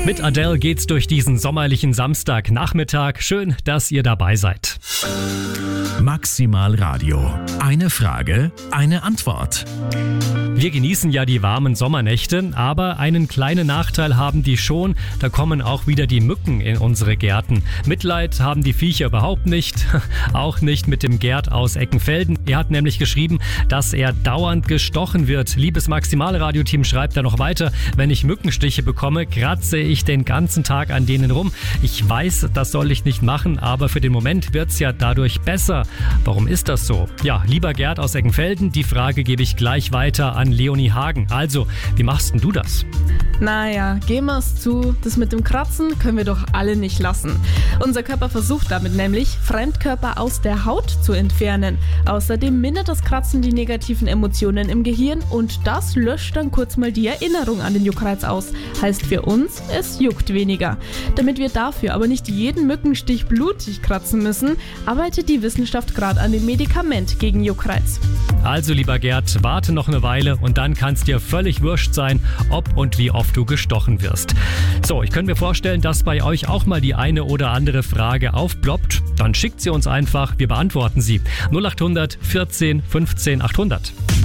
Mit Adele geht's durch diesen sommerlichen Samstagnachmittag. Schön, dass ihr dabei seid. Maximal Radio. Eine Frage, eine Antwort. Wir genießen ja die warmen Sommernächte, aber einen kleinen Nachteil haben die schon. Da kommen auch wieder die Mücken in unsere Gärten. Mitleid haben die Viecher überhaupt nicht. Auch nicht mit dem Gerd aus Eckenfelden. Er hat nämlich geschrieben, dass er dauernd gestochen wird. Liebes Maximal-Radio-Team, schreibt er noch weiter. Wenn ich Mückenstiche bekomme, kratze ich den ganzen Tag an denen rum. Ich weiß, das soll ich nicht machen, aber für den Moment wird's ja dadurch besser. Warum ist das so? Ja, lieber Gerd aus Eckenfelden, die Frage gebe ich gleich weiter an Leonie Hagen. Also, wie machst denn du das? Naja, geben wir es zu, das mit dem Kratzen können wir doch alle nicht lassen. Unser Körper versucht damit nämlich, Fremdkörper aus der Haut zu entfernen. Außerdem mindert das Kratzen die negativen Emotionen im Gehirn und das löscht dann kurz mal die Erinnerung an den Juckreiz aus. Heißt für uns, es juckt weniger. Damit wir dafür aber nicht jeden Mückenstich blutig kratzen müssen, arbeitet die Wissenschaft gerade an dem Medikament gegen Juckreiz. Also, lieber Gerd, warte noch eine Weile und dann kann es dir völlig wurscht sein, ob und wie oft du gestochen wirst. So, ich könnte mir vorstellen, dass bei euch auch mal die eine oder andere Frage aufploppt. Dann schickt sie uns einfach, wir beantworten sie. 0800 14 15 800.